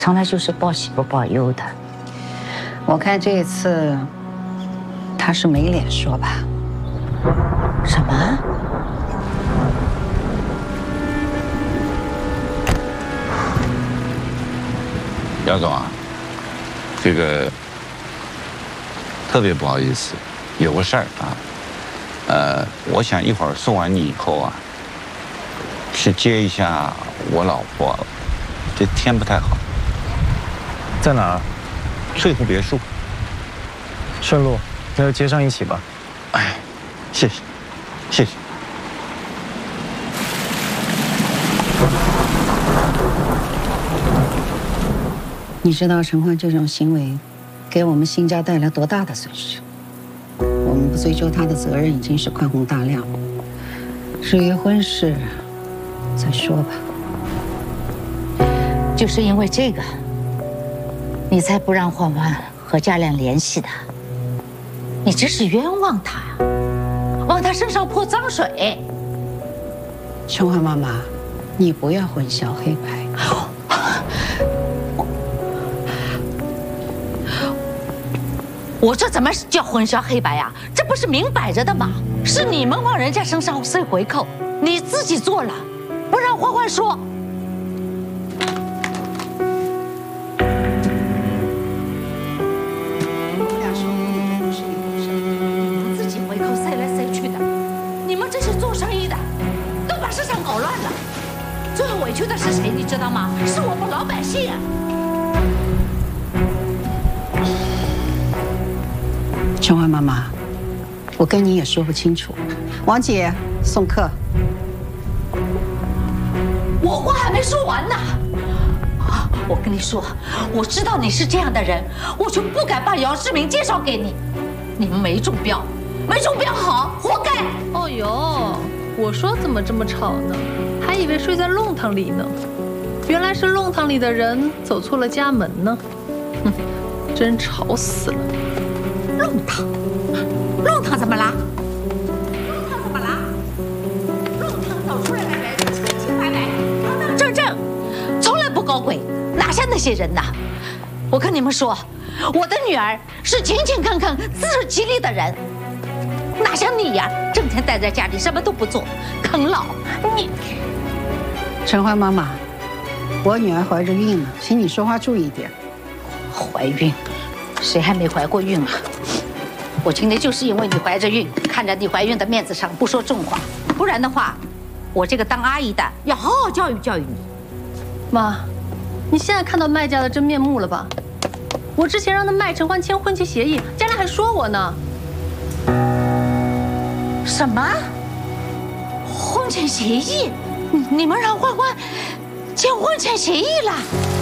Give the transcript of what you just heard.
从来就是报喜不报忧的。 我看这一次他是没脸说吧？ 什么？ 姚总啊，这个特别不好意思，有个事儿啊，我想一会儿送完你以后啊，去接一下我老婆，这天不太好。 在哪儿？ 翠湖别墅。 顺路，那就接上一起吧。 哎，谢谢，谢谢。 你知道陈欢这种行为给我们辛家带来多大的损失？我们不追究他的责任已经是宽宏大量了。至于婚事，再说吧。 就是因为这个，你才不让欢欢和嘉亮联系的。你这是冤枉他，往他身上泼脏水。 陈欢妈妈，你不要混淆黑白。 我这怎么叫混淆黑白呀？这不是明摆着的吗？是你们往人家身上塞回扣，你自己做了，不让欢欢说。 我俩说的都是一回事， 你们自己回扣塞来塞去的，你们这是做生意的，都把市场搞乱了。最后委屈的是谁？你知道吗？是我们老百姓啊！ 陈欢妈妈，我跟你也说不清楚。王姐，送客。 我话还没说完呢。我跟你说，我知道你是这样的人，我就不敢把姚志明介绍给你。你们没中标，没中标好，活该。 哦呦，我说怎么这么吵呢？还以为睡在弄堂里呢，原来是弄堂里的人走错了家门呢。哼，真吵死了。 弄堂，弄堂怎么啦？弄堂怎么啦？弄堂走出来的人清清白白、堂堂正正，从来不搞鬼，哪像那些人呐？我跟你们说，我的女儿是勤勤恳恳、自食其力的人，哪像你呀，整天待在家里什么都不做，啃老。你， 陈欢妈妈，我女儿怀着孕呢，请你说话注意一点。 怀孕？谁还没怀过孕啊？我今天就是因为你怀着孕，看着你怀孕的面子上不说重话，不然的话，我这个当阿姨的要好好教育教育你。 妈，你现在看到麦家的真面目了吧？我之前让他麦陈欢签婚期协议，家里还说我呢。 什么？婚前协议？你们让欢欢签婚前协议了？